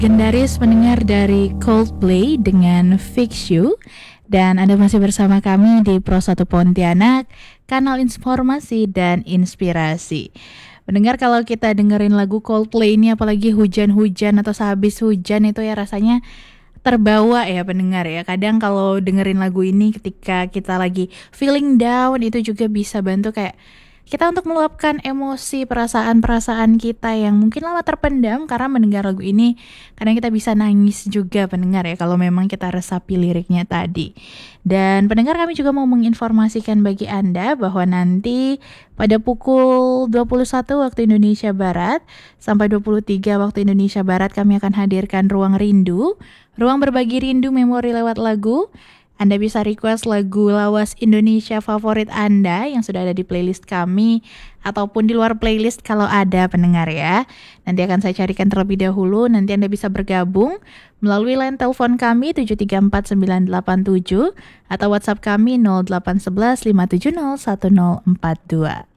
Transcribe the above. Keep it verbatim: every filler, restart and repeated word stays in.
Legendaris pendengar dari Coldplay dengan Fix You. Dan Anda masih bersama kami di Pro satu Pontianak, kanal informasi dan inspirasi. Mendengar kalau kita dengerin lagu Coldplay ini, apalagi hujan-hujan atau sehabis hujan, itu ya rasanya terbawa ya pendengar ya. Kadang kalau dengerin lagu ini ketika kita lagi feeling down, itu juga bisa bantu kayak kita untuk meluapkan emosi, perasaan-perasaan kita yang mungkin lama terpendam karena mendengar lagu ini. Kadang kita bisa nangis juga pendengar ya, kalau memang kita resapi liriknya tadi. Dan pendengar, kami juga mau menginformasikan bagi Anda bahwa nanti pada pukul dua puluh satu waktu Indonesia Barat sampai dua puluh tiga waktu Indonesia Barat, kami akan hadirkan Ruang Rindu, ruang berbagi rindu memori lewat lagu. Anda bisa request lagu lawas Indonesia favorit Anda yang sudah ada di playlist kami, ataupun di luar playlist kalau ada pendengar ya. Nanti akan saya carikan terlebih dahulu, nanti Anda bisa bergabung melalui line telepon kami tujuh tiga empat sembilan delapan tujuh atau WhatsApp kami nol delapan satu satu lima tujuh nol satu nol empat dua.